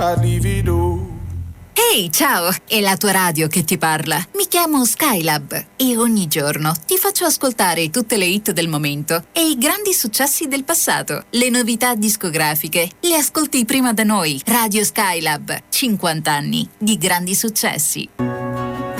I'd leave it all. Ehi, ciao! È la tua radio che ti parla. Mi chiamo Skylab e ogni giorno ti faccio ascoltare tutte le hit del momento e i grandi successi del passato. Le novità discografiche le ascolti prima da noi. Radio Skylab, 50 anni di grandi successi.